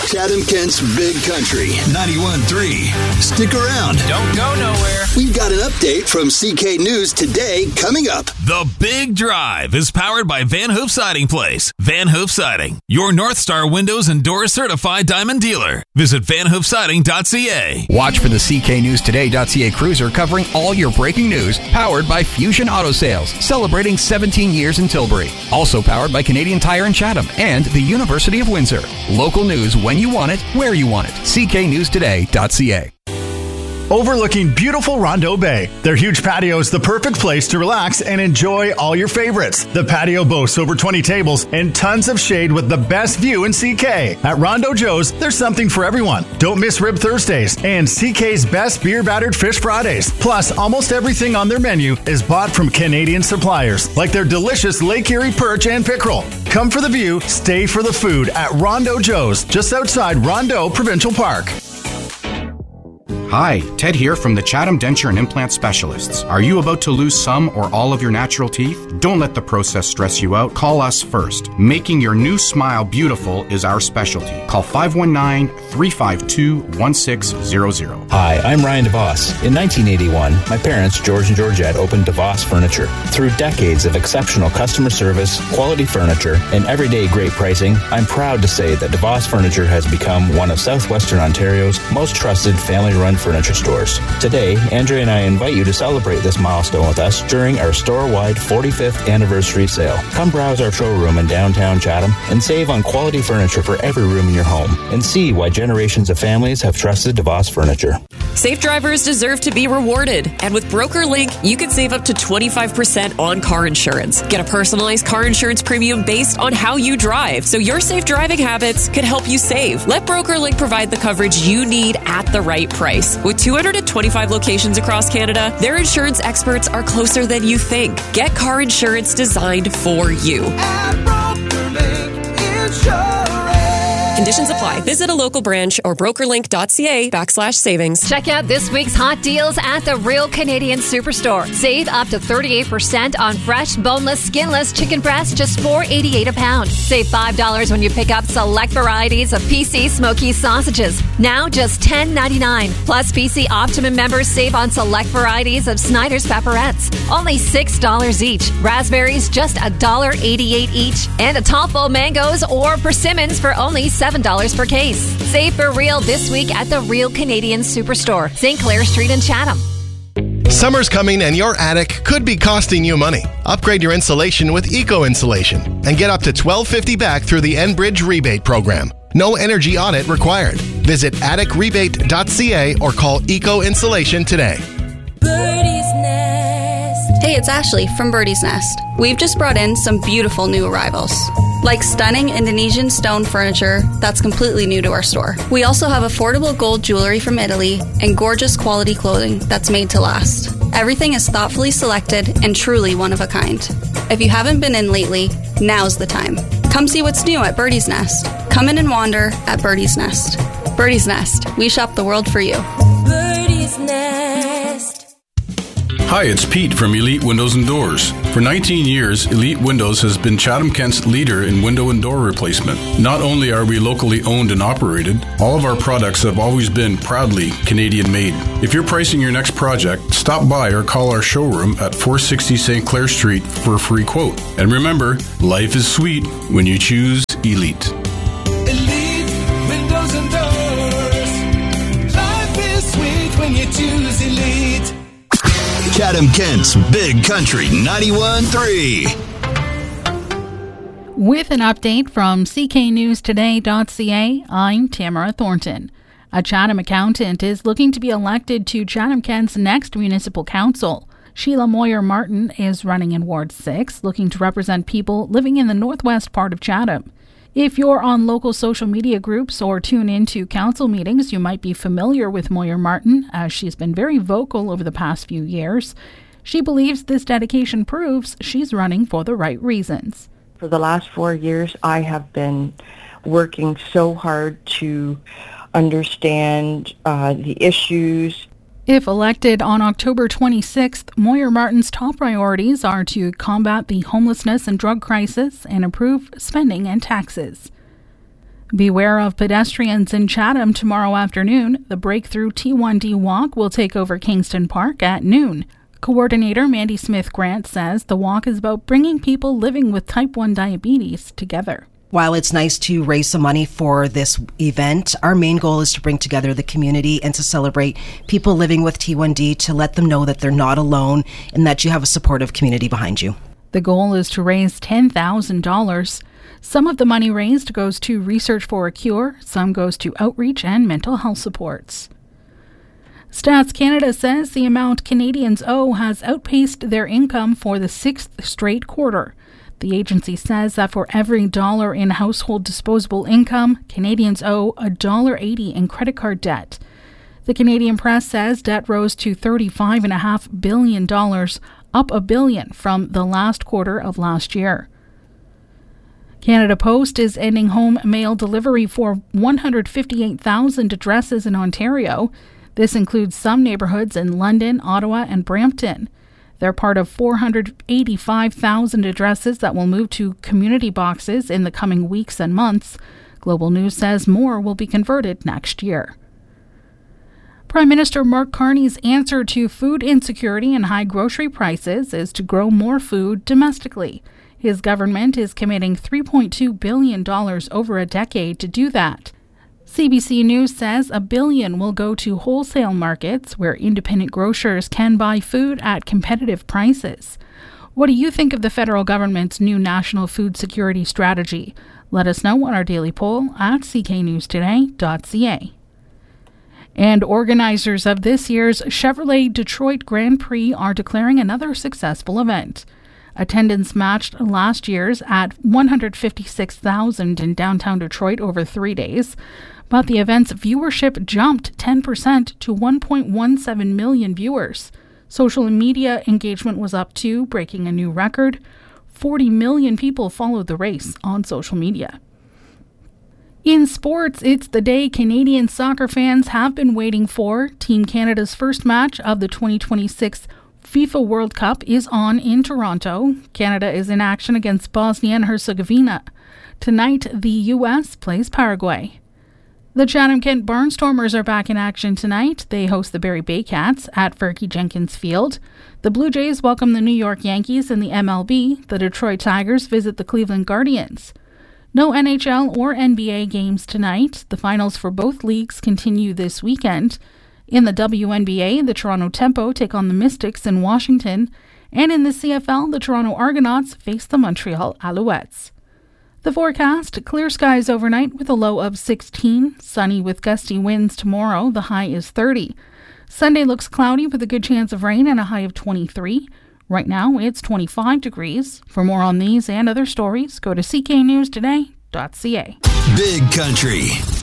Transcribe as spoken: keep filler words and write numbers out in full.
Chatham Kent's Big Country, ninety-one point three. Stick around. Don't go nowhere. We've got an update from C K News Today coming up. The Big Drive is powered by Van Hoof Siding Place. Van Hoof Siding, your North Star Windows and Doors certified diamond dealer. Visit van hoof siding dot c a. Watch for the C K News Today dot c a cruiser covering all your breaking news, powered by Fusion Auto Sales, celebrating seventeen years in Tilbury. Also powered by Canadian Tire in Chatham and the University of Windsor. Local news when you want it, where you want it. C K News Today dot c a. Overlooking beautiful Rondeau Bay, their huge patio is the perfect place to relax and enjoy all your favorites. The patio boasts over twenty tables and tons of shade with the best view in C K. At Rondeau Joe's, there's something for everyone. Don't miss Rib Thursdays and C K's best beer-battered fish Fridays. Plus, almost everything on their menu is bought from Canadian suppliers, like their delicious Lake Erie perch and pickerel. Come for the view, stay for the food at Rondeau Joe's, just outside Rondeau Provincial Park. Hi, Ted here from the Chatham Denture and Implant Specialists. Are you about to lose some or all of your natural teeth? Don't let the process stress you out. Call us first. Making your new smile beautiful is our specialty. Call five one nine, three five two, one six zero zero. Hi, I'm Ryan DeVos. In nineteen eighty-one, my parents, George and Georgette, opened DeVos Furniture. Through decades of exceptional customer service, quality furniture, and everyday great pricing, I'm proud to say that DeVos Furniture has become one of Southwestern Ontario's most trusted family-run furniture stores. Today, Andrea and I invite you to celebrate this milestone with us during our store-wide forty-fifth anniversary sale. Come browse our showroom in downtown Chatham and save on quality furniture for every room in your home, and see why generations of families have trusted DeVos Furniture. Safe drivers deserve to be rewarded, and with BrokerLink, you can save up to twenty-five percent on car insurance. Get a personalized car insurance premium based on how you drive, so your safe driving habits could help you save. Let BrokerLink provide the coverage you need at the right price. With two hundred twenty-five locations across Canada, their insurance experts are closer than you think. Get car insurance designed for you. At BrokerLink Insurance. Conditions apply. Visit a local branch or brokerlink.ca backslash savings. Check out this week's hot deals at the Real Canadian Superstore. Save up to thirty-eight percent on fresh, boneless, skinless chicken breast, just four dollars and eighty-eight cents a pound. Save five dollars when you pick up select varieties of P C Smoky sausages. Now just ten dollars and ninety-nine cents. Plus, P C Optimum members save on select varieties of Snyder's pepperettes. Only six dollars each. Raspberries just one dollar and eighty-eight cents each. And a tall full mangoes or persimmons for only seven dollars per case. Save for real this week at the Real Canadian Superstore, Saint Clair Street in Chatham. Summer's coming and your attic could be costing you money. Upgrade your insulation with Eco Insulation and get up to twelve fifty back through the Enbridge rebate program. No energy audit required. Visit attic rebate dot c a or call Eco Insulation today. Birdie's Nest. Hey, it's Ashley from Birdie's Nest. We've just brought in some beautiful new arrivals, like stunning Indonesian stone furniture that's completely new to our store. We also have affordable gold jewelry from Italy and gorgeous quality clothing that's made to last. Everything is thoughtfully selected and truly one of a kind. If you haven't been in lately, now's the time. Come see what's new at Birdie's Nest. Come in and wander at Birdie's Nest. Birdie's Nest. We shop the world for you. Birdie's Nest. Hi, it's Pete from Elite Windows and Doors. For nineteen years, Elite Windows has been Chatham Kent's leader in window and door replacement. Not only are we locally owned and operated, all of our products have always been proudly Canadian made. If you're pricing your next project, stop by or call our showroom at four sixty Saint Clair Street for a free quote. And remember, life is sweet when you choose Elite. Elite Windows and Doors. Life is sweet when you choose Elite. Chatham Kent's Big Country, ninety-one point three. With an update from C K News Today dot c a, I'm Tamara Thornton. A Chatham accountant is looking to be elected to Chatham Kent's next municipal council. Sheila Moyer-Martin is running in Ward six, looking to represent people living in the northwest part of Chatham. If you're on local social media groups or tune into council meetings, you might be familiar with Moyer-Martin, as she's been very vocal over the past few years. She believes this dedication proves she's running for the right reasons. For the last four years, I have been working so hard to understand uh, the issues. If elected on October twenty-sixth, Moyer-Martin's top priorities are to combat the homelessness and drug crisis and improve spending and taxes. Beware of pedestrians in Chatham tomorrow afternoon. The Breakthrough T one D walk will take over Kingston Park at noon. Coordinator Mandy Smith-Grant says the walk is about bringing people living with type one diabetes together. While it's nice to raise some money for this event, our main goal is to bring together the community and to celebrate people living with T one D, to let them know that they're not alone and that you have a supportive community behind you. The goal is to raise ten thousand dollars. Some of the money raised goes to research for a cure, some goes to outreach and mental health supports. Stats Canada says the amount Canadians owe has outpaced their income for the sixth straight quarter. The agency says that for every dollar in household disposable income, Canadians owe one dollar eighty in credit card debt. The Canadian Press says debt rose to thirty-five point five billion dollars, up a billion from the last quarter of last year. Canada Post is ending home mail delivery for one hundred fifty-eight thousand addresses in Ontario. This includes some neighbourhoods in London, Ottawa, and Brampton. They're part of four hundred eighty-five thousand addresses that will move to community boxes in the coming weeks and months. Global News says more will be converted next year. Prime Minister Mark Carney's answer to food insecurity and high grocery prices is to grow more food domestically. His government is committing three point two billion dollars over a decade to do that. C B C News says a billion will go to wholesale markets where independent grocers can buy food at competitive prices. What do you think of the federal government's new national food security strategy? Let us know on our daily poll at c k news today dot c a. And organizers of this year's Chevrolet Detroit Grand Prix are declaring another successful event. Attendance matched last year's at one hundred fifty-six thousand in downtown Detroit over three days, but the event's viewership jumped ten percent to one point one seven million viewers. Social media engagement was up too, breaking a new record. forty million people followed the race on social media. In sports, it's the day Canadian soccer fans have been waiting for. Team Canada's first match of the twenty twenty-six FIFA World Cup is on in Toronto. Canada is in action against Bosnia and Herzegovina. Tonight, the U S plays Paraguay. The Chatham-Kent Barnstormers are back in action tonight. They host the Barrie Baycats at Fergie Jenkins Field. The Blue Jays welcome the New York Yankees in the M L B. The Detroit Tigers visit the Cleveland Guardians. No N H L or N B A games tonight. The finals for both leagues continue this weekend. In the W N B A, the Toronto Tempo take on the Mystics in Washington. And in the C F L, the Toronto Argonauts face the Montreal Alouettes. The forecast, clear skies overnight with a low of sixteen. Sunny with gusty winds tomorrow. The high is thirty. Sunday looks cloudy with a good chance of rain and a high of twenty-three. Right now, it's twenty-five degrees. For more on these and other stories, go to c k news today dot c a. Big Country.